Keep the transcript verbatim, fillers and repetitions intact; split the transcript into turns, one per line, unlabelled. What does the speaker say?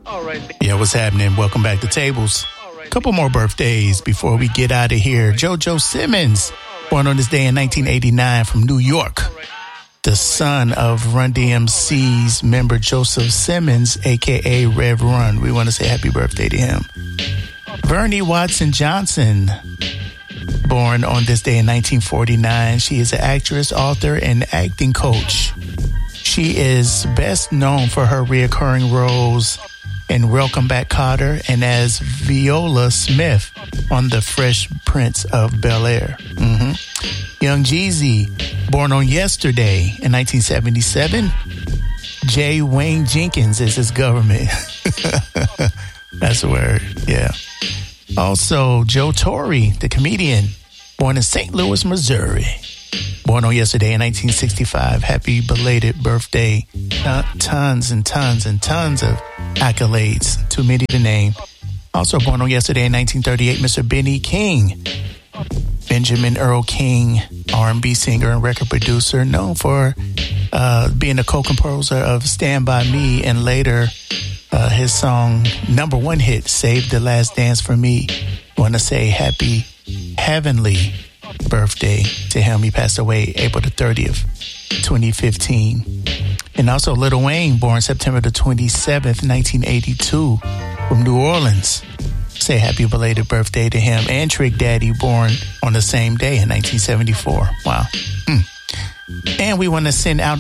Yeah, what's happening? Welcome back to Tables. A couple more birthdays before we get out of here. JoJo Simmons, born on this day in nineteen eighty-nine from New York. The son of Run D M C's member Joseph Simmons, a k a. Rev Run. We want to say happy birthday to him. Bernie Watson Johnson, born on this day in nineteen forty-nine. She is an actress, author, and acting coach. She is best known for her reoccurring roles in Welcome Back, Kotter and as Viola Smith on The Fresh Prince of Bel-Air. Mm-hmm. Young Jeezy, born on yesterday in nineteen seventy-seven. J. Wayne Jenkins is his government. That's a word, yeah. Also, Joe Torre, the comedian, born in Saint Louis, Missouri. Born on yesterday in nineteen sixty-five. Happy belated birthday. Uh, tons and tons and tons of accolades. Too many to name. Also born on yesterday in nineteen thirty-eight, Mister Benny King. Benjamin Earl King, R and B singer and record producer, known for uh, being a co-composer of Stand By Me and later uh, his song number one hit, Save the Last Dance for Me. Want to say happy heavenly birthday to him. He passed away April the thirtieth, twenty fifteen. And also Lil Wayne, born September the twenty-seventh, nineteen eighty-two, from New Orleans. Say happy belated birthday to him. And Trick Daddy, born on the same day in nineteen seventy-four. Wow. Mm. And we want to send out